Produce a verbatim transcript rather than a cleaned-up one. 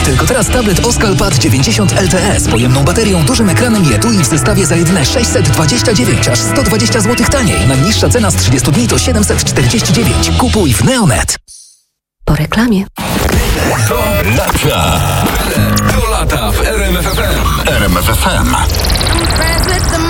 Tylko teraz tablet Oscal-Pad dziewięćdziesiąt L T E z pojemną baterią, dużym ekranem i etui w zestawie za jedyne sześćset dwadzieścia dziewięć, aż sto dwadzieścia złotych taniej. Najniższa cena z trzydziestu dni to siedemset czterdzieści dziewięć. Kupuj w Neonet. Po reklamie. Do lata. Do lata w R M F F M. R M F F M.